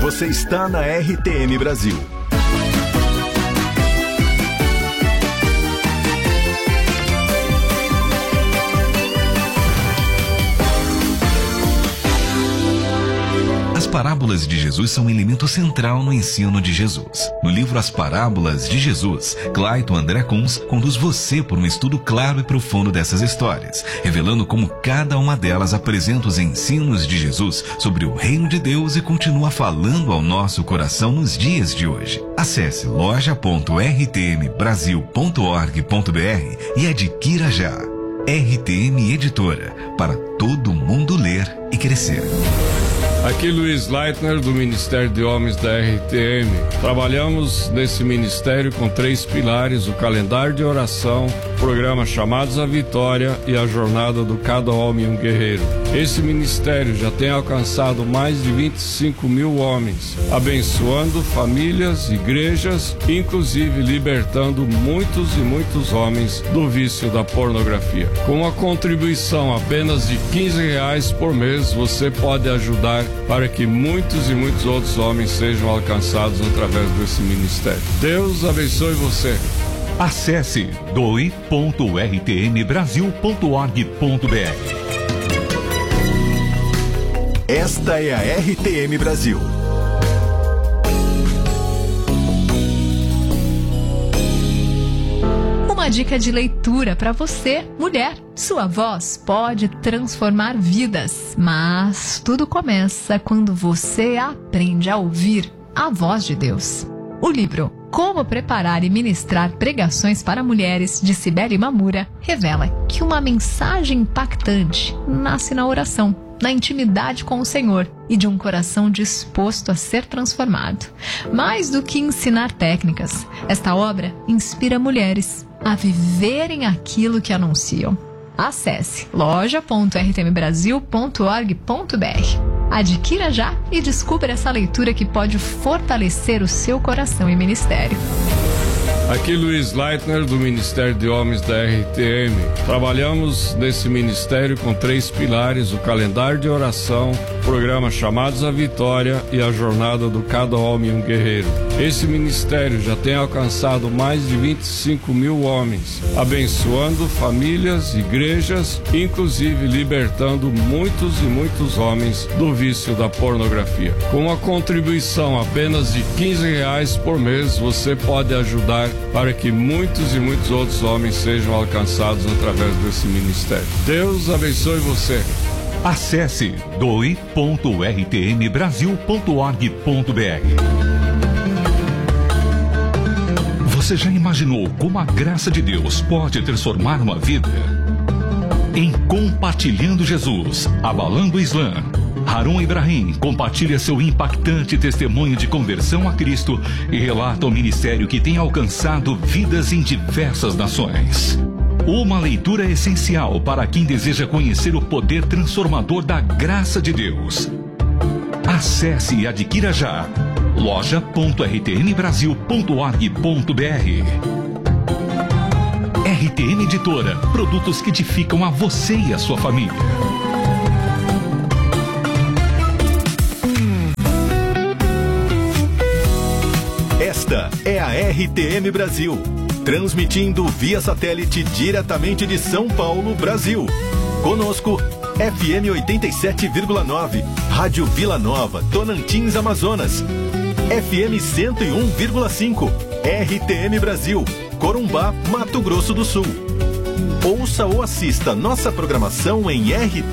Você está na RTM Brasil. As parábolas de Jesus são um elemento central no ensino de Jesus. No livro As Parábolas de Jesus, Clayton André Kunz conduz você por um estudo claro e profundo dessas histórias, revelando como cada uma delas apresenta os ensinos de Jesus sobre o reino de Deus e continua falando ao nosso coração nos dias de hoje. Acesse loja.rtmbrasil.org.br e adquira já. RTM Editora, para todo mundo ler e crescer. Aqui Luiz Leitner, do Ministério de Homens da RTM. Trabalhamos nesse ministério com 3 pilares: o calendário de oração, o programa Chamados à Vitória e a jornada do Cada Homem um Guerreiro. Esse ministério já tem alcançado mais de 25 mil homens, abençoando famílias, igrejas, inclusive libertando muitos e muitos homens do vício da pornografia. Com uma contribuição apenas de R$15 por mês, você pode ajudar para que muitos e muitos outros homens sejam alcançados através desse ministério. Deus abençoe você. Acesse doe.rtmbrasil.org.br. Esta é a RTM Brasil. Uma dica de leitura para você, mulher. Sua voz pode transformar vidas, mas tudo começa quando você aprende a ouvir a voz de Deus. O livro Como Preparar e Ministrar Pregações para Mulheres, de Cibele Mamura, revela que uma mensagem impactante nasce na oração, na intimidade com o Senhor e de um coração disposto a ser transformado. Mais do que ensinar técnicas, esta obra inspira mulheres a viverem aquilo que anunciam. Acesse loja.rtmbrasil.org.br. Adquira já e descubra essa leitura que pode fortalecer o seu coração e ministério. Aqui Luiz Leitner, do Ministério de Homens da RTM. Trabalhamos nesse ministério com 3 pilares: o calendário de oração, o programa Chamados à Vitória e a jornada do Cada Homem um Guerreiro. Esse ministério já tem alcançado mais de 25 mil homens, abençoando famílias, igrejas, inclusive libertando muitos e muitos homens do vício da pornografia. Com uma contribuição apenas de R$15 por mês, você pode ajudar para que muitos e muitos outros homens sejam alcançados através desse ministério. Deus abençoe você. Acesse doe.rtmbrasil.org.br. Você já imaginou como a graça de Deus pode transformar uma vida? Em Compartilhando Jesus, Abalando o Islã, Harun Ibrahim compartilha seu impactante testemunho de conversão a Cristo e relata o ministério que tem alcançado vidas em diversas nações. Uma leitura essencial para quem deseja conhecer o poder transformador da graça de Deus. Acesse e adquira já loja.rtmbrasil.org.br. RTM Editora, produtos que edificam a você e a sua família. Esta é a RTM Brasil, transmitindo via satélite diretamente de São Paulo, Brasil. Conosco, FM 87,9, Rádio Vila Nova, Tonantins, Amazonas. FM 101,5, RTM Brasil, Corumbá, Mato Grosso do Sul. Ouça ou assista nossa programação em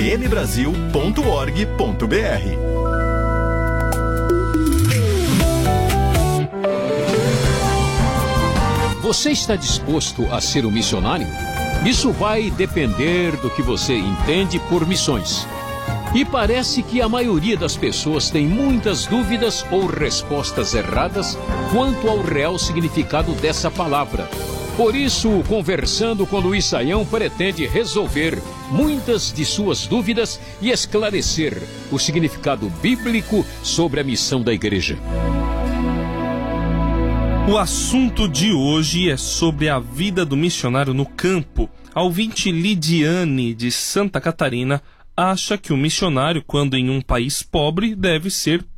rtmbrasil.org.br. Você está disposto a ser um missionário? Isso vai depender do que você entende por missões. E parece que a maioria das pessoas tem muitas dúvidas ou respostas erradas quanto ao real significado dessa palavra. Por isso, Conversando com Luiz Saião pretende resolver muitas de suas dúvidas e esclarecer o significado bíblico sobre a missão da igreja. O assunto de hoje é sobre a vida do missionário no campo. A ouvinte Lidiane, de Santa Catarina, acha que o missionário, quando em um país pobre, deve ser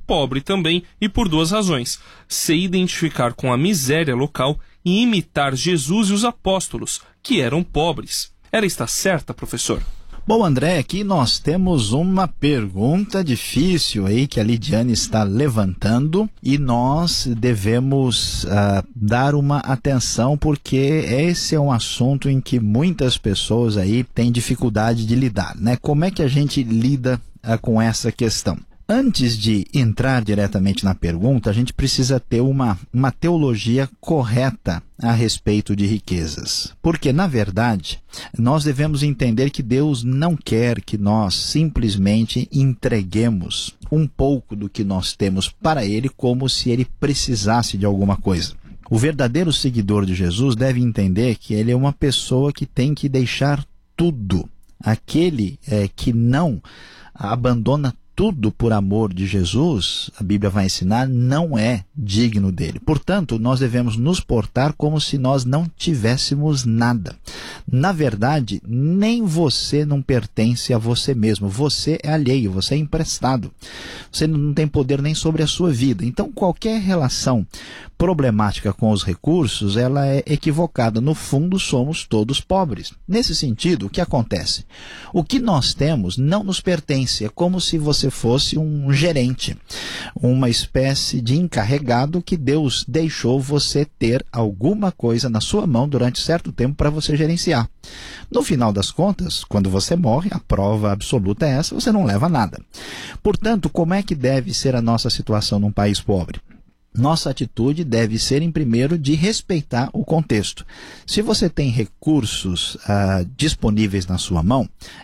pobre também, e por duas razões: se identificar com a miséria local e imitar Jesus e os apóstolos, que eram pobres. Ela está certa, professor? Bom, André, aqui nós temos uma pergunta difícil aí que a Lidiane está levantando e nós devemos dar uma atenção, porque esse é um assunto em que muitas pessoas aí têm dificuldade de lidar, né? Como é que a gente lida com essa questão? Antes de entrar diretamente na pergunta, a gente precisa ter uma teologia correta a respeito de riquezas. Porque, na verdade, nós devemos entender que Deus não quer que nós simplesmente entreguemos um pouco do que nós temos para Ele como se Ele precisasse de alguma coisa. O verdadeiro seguidor de Jesus deve entender que ele é uma pessoa que tem que deixar tudo. Aquele que não abandona tudo por amor de Jesus, a Bíblia vai ensinar, não é digno dele. Portanto, nós devemos nos portar como se nós não tivéssemos nada. Na verdade, nem você não pertence a você mesmo. Você é alheio, você é emprestado. Você não tem poder nem sobre a sua vida. Então, qualquer relação problemática com os recursos, ela é equivocada. No fundo, somos todos pobres. Nesse sentido, o que acontece? O que nós temos não nos pertence. É como se você fosse um gerente, uma espécie de encarregado que Deus deixou você ter alguma coisa na sua mão durante certo tempo para você gerenciar. No final das contas, quando você morre, a prova absoluta é essa, você não leva nada. Portanto, como é que deve ser a nossa situação num país pobre? Nossa atitude deve ser, em primeiro, de respeitar o contexto. Se você tem recursos disponíveis na sua mão,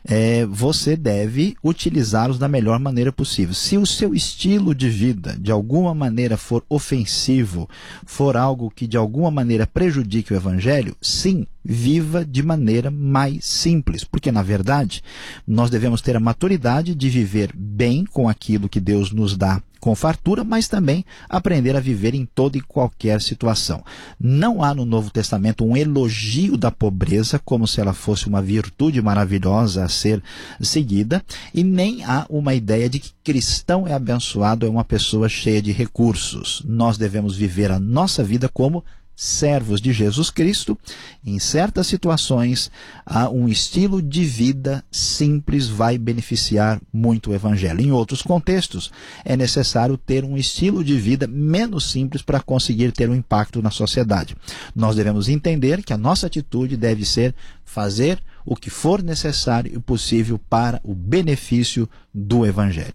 você deve utilizá-los da melhor maneira possível. Se o seu estilo de vida, de alguma maneira, for ofensivo, for algo que de alguma maneira prejudique o Evangelho, sim, viva de maneira mais simples, porque, na verdade, nós devemos ter a maturidade de viver bem com aquilo que Deus nos dá com fartura, mas também aprender a viver em toda e qualquer situação. Não há no Novo Testamento um elogio da pobreza como se ela fosse uma virtude maravilhosa a ser seguida, e nem há uma ideia de que cristão é abençoado, é uma pessoa cheia de recursos. Nós devemos viver a nossa vida como servos de Jesus Cristo. Em certas situações, um estilo de vida simples vai beneficiar muito o Evangelho. Em outros contextos, é necessário ter um estilo de vida menos simples para conseguir ter um impacto na sociedade. Nós devemos entender que a nossa atitude deve ser fazer o que for necessário e possível para o benefício do Evangelho.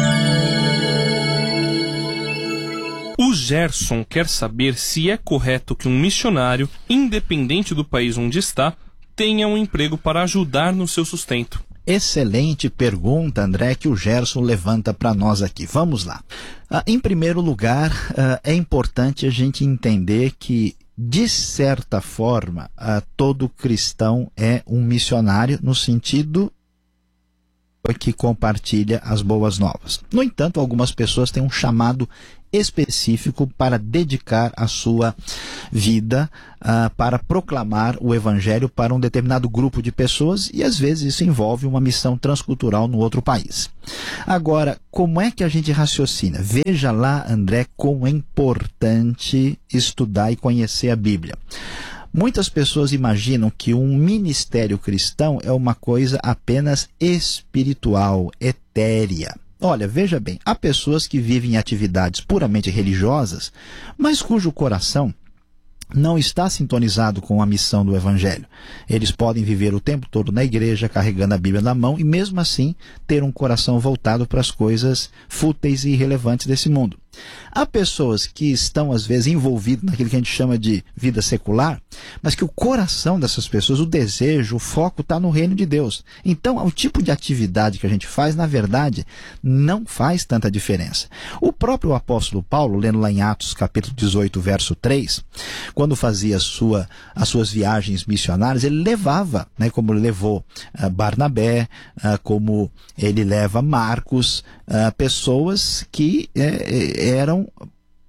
O Gerson quer saber se é correto que um missionário, independente do país onde está, tenha um emprego para ajudar no seu sustento. Excelente pergunta, André, que o Gerson levanta para nós aqui. Vamos lá. Em primeiro lugar, é importante a gente entender que, de certa forma, todo cristão é um missionário no sentido que compartilha as boas novas. No entanto, algumas pessoas têm um chamado específico para dedicar a sua vida para proclamar o Evangelho para um determinado grupo de pessoas, e às vezes isso envolve uma missão transcultural no outro país. Agora, como é que a gente raciocina? Veja lá, André, como é importante estudar e conhecer a Bíblia. Muitas pessoas imaginam que um ministério cristão é uma coisa apenas espiritual, etérea. Olha, veja bem, há pessoas que vivem atividades puramente religiosas, mas cujo coração não está sintonizado com a missão do Evangelho. Eles podem viver o tempo todo na igreja, carregando a Bíblia na mão, e mesmo assim ter um coração voltado para as coisas fúteis e irrelevantes desse mundo. Há pessoas que estão, às vezes, envolvidas naquilo que a gente chama de vida secular, mas que o coração dessas pessoas, o desejo, o foco está no reino de Deus. Então, o tipo de atividade que a gente faz, na verdade, não faz tanta diferença. O próprio apóstolo Paulo, lendo lá em Atos, capítulo 18, verso 3, quando fazia as suas viagens missionárias, ele levava, como ele levou Barnabé, como ele leva Marcos, pessoas que eram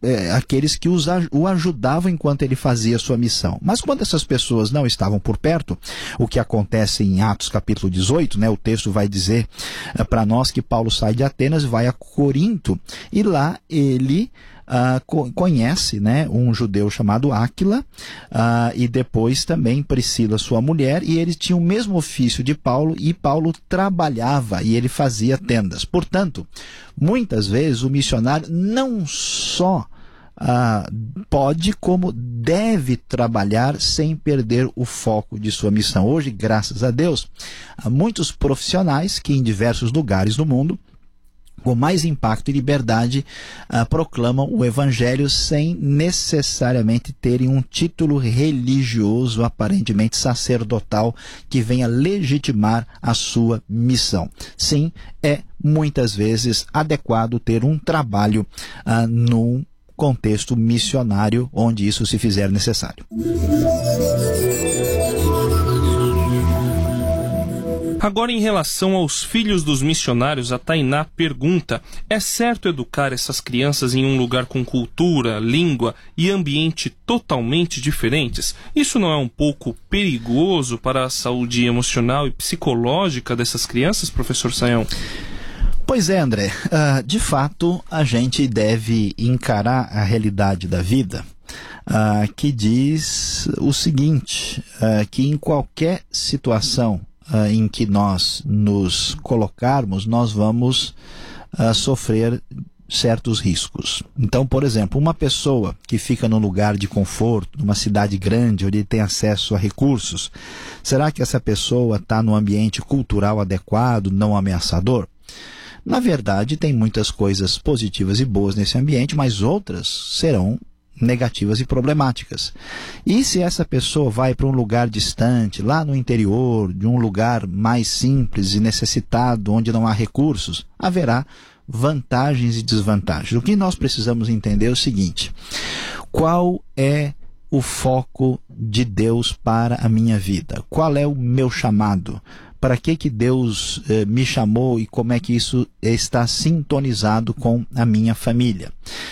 aqueles que o ajudavam enquanto ele fazia a sua missão. Mas quando essas pessoas não estavam por perto, o que acontece em Atos capítulo 18, né, o texto vai dizer para nós que Paulo sai de Atenas e vai a Corinto, e lá ele conhece, né, um judeu chamado Áquila, e depois também Priscila, sua mulher, e eles tinham o mesmo ofício de Paulo, e Paulo trabalhava e ele fazia tendas. Portanto, muitas vezes o missionário não só pode, como deve trabalhar sem perder o foco de sua missão. Hoje, graças a Deus, há muitos profissionais que em diversos lugares do mundo, com mais impacto e liberdade, proclamam o Evangelho sem necessariamente terem um título religioso, aparentemente sacerdotal, que venha legitimar a sua missão. Sim, é muitas vezes adequado ter um trabalho num contexto missionário, onde isso se fizer necessário. Agora, em relação aos filhos dos missionários, a Tainá pergunta: é certo educar essas crianças em um lugar com cultura, língua e ambiente totalmente diferentes? Isso não é um pouco perigoso para a saúde emocional e psicológica dessas crianças, professor Sayão? Pois é, André. De fato, a gente deve encarar a realidade da vida, que diz o seguinte, que em qualquer situação em que nós nos colocarmos, nós vamos sofrer certos riscos. Então, por exemplo, uma pessoa que fica num lugar de conforto, numa cidade grande, onde ele tem acesso a recursos, será que essa pessoa está num ambiente cultural adequado, não ameaçador? Na verdade, tem muitas coisas positivas e boas nesse ambiente, mas outras serão negativas e problemáticas. E se essa pessoa vai para um lugar distante, lá no interior, de um lugar mais simples e necessitado, onde não há recursos, haverá vantagens e desvantagens. O que nós precisamos entender é o seguinte: qual é o foco de Deus para a minha vida? Qual é o meu chamado? Para que Deus me chamou e como é que isso está sintonizado com a minha família?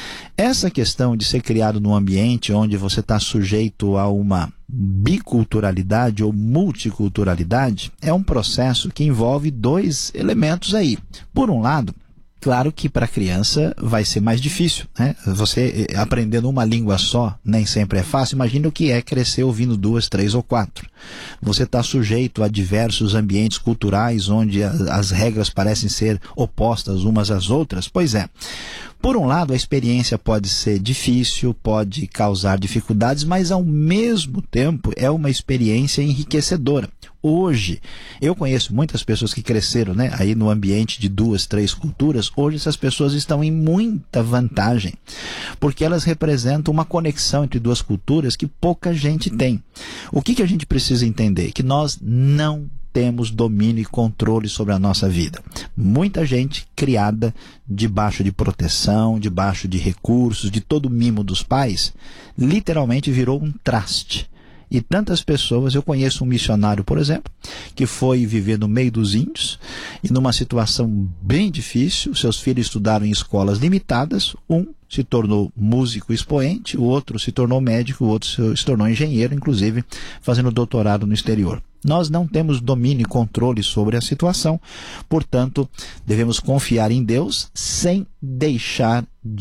Essa questão de ser criado num ambiente onde você está sujeito a uma biculturalidade ou multiculturalidade é um processo que envolve dois elementos aí. Por um lado, claro que para a criança vai ser mais difícil, né? Você aprendendo uma língua só nem sempre é fácil. Imagina o que é crescer ouvindo 2, 3 ou 4. Você está sujeito a diversos ambientes culturais onde as regras parecem ser opostas umas às outras. Pois é. Por um lado, a experiência pode ser difícil, pode causar dificuldades, mas ao mesmo tempo é uma experiência enriquecedora. Hoje, eu conheço muitas pessoas que cresceram, né, aí no ambiente de 2, 3 culturas. Hoje essas pessoas estão em muita vantagem, porque elas representam uma conexão entre duas culturas que pouca gente tem. O que a gente precisa entender? Que nós não temos domínio e controle sobre a nossa vida. Muita gente criada debaixo de proteção, debaixo de recursos, de todo o mimo dos pais, literalmente virou um traste. E tantas pessoas, eu conheço um missionário, por exemplo, que foi viver no meio dos índios e numa situação bem difícil. Seus filhos estudaram em escolas limitadas, um se tornou músico expoente, o outro se tornou médico, o outro se tornou engenheiro, inclusive fazendo doutorado no exterior. Nós não temos domínio e controle sobre a situação, portanto, devemos confiar em Deus sem deixar de